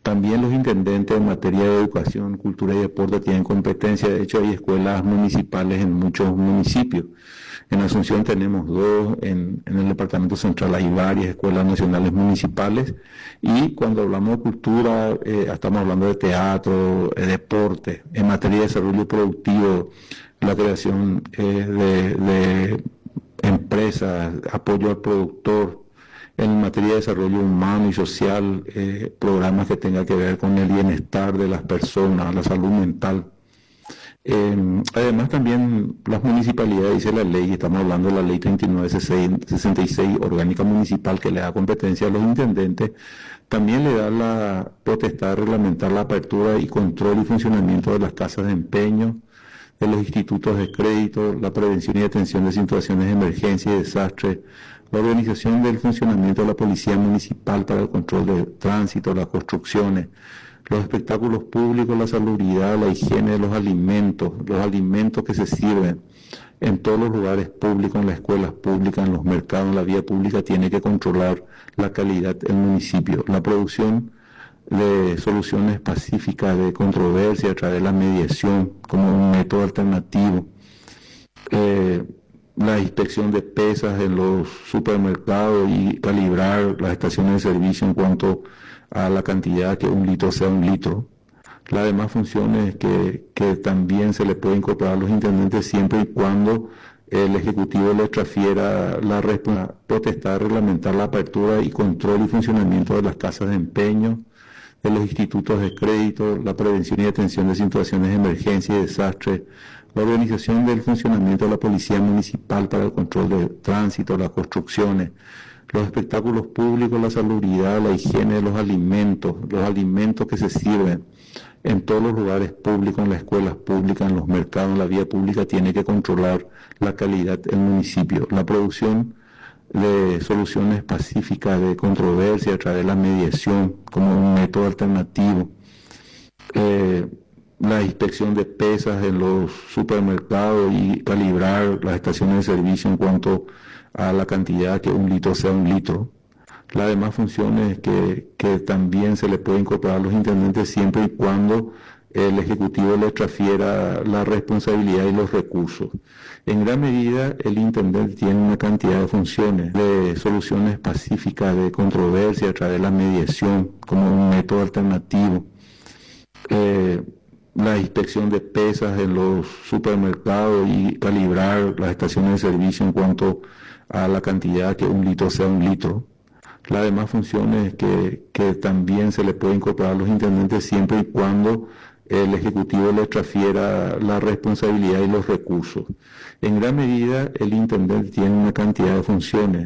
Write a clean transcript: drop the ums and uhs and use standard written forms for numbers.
También los intendentes en materia de educación, cultura y deporte tienen competencia. De hecho, hay escuelas municipales en muchos municipios. En Asunción tenemos dos, en el departamento central hay varias escuelas nacionales municipales, y cuando hablamos de cultura estamos hablando de teatro, deporte. En materia de desarrollo productivo, la creación de empresas, apoyo al productor. En materia de desarrollo humano y social, programas que tengan que ver con el bienestar de las personas, la salud mental. Además, también las municipalidades, dice la ley, estamos hablando de la ley 3966 orgánica municipal, que le da competencia a los intendentes, también le da la potestad de reglamentar la apertura y control y funcionamiento de las casas de empeño, de los institutos de crédito, la prevención y detención de situaciones de emergencia y desastre, la organización del funcionamiento de la policía municipal para el control de tránsito, las construcciones, los espectáculos públicos, la salubridad, la higiene de los alimentos que se sirven en todos los lugares públicos, en las escuelas públicas, en los mercados, en la vía pública, tiene que controlar la calidad del municipio. La producción de soluciones pacíficas de controversia a través de la mediación como un método alternativo. La inspección de pesas en los supermercados y calibrar las estaciones de servicio en cuanto a la cantidad, que un litro sea un litro. Las demás funciones que también se le puede incorporar a los intendentes siempre y cuando el Ejecutivo les transfiera la potestad de reglamentar la apertura y control y funcionamiento de las casas de empeño, de los institutos de crédito, la prevención y detención de situaciones de emergencia y desastre, la organización del funcionamiento de la policía municipal para el control de tránsito, las construcciones, los espectáculos públicos, la salubridad, la higiene de los alimentos que se sirven en todos los lugares públicos, en las escuelas públicas, en los mercados, en la vía pública, tiene que controlar la calidad del municipio. La producción de soluciones pacíficas de controversia a través de la mediación como un método alternativo. La inspección de pesas en los supermercados y calibrar las estaciones de servicio en cuanto a la cantidad, que un litro sea un litro. Las demás funciones que también se le puede incorporar a los intendentes siempre y cuando el Ejecutivo les transfiera la responsabilidad y los recursos. En gran medida, el intendente tiene una cantidad de funciones, de soluciones pacíficas de controversia a través de la mediación como un método alternativo. La inspección de pesas en los supermercados y calibrar las estaciones de servicio en cuanto a la cantidad, que un litro sea un litro. Las demás funciones que también se le puede incorporar a los intendentes siempre y cuando el Ejecutivo les transfiera la responsabilidad y los recursos. En gran medida, el intendente tiene una cantidad de funciones,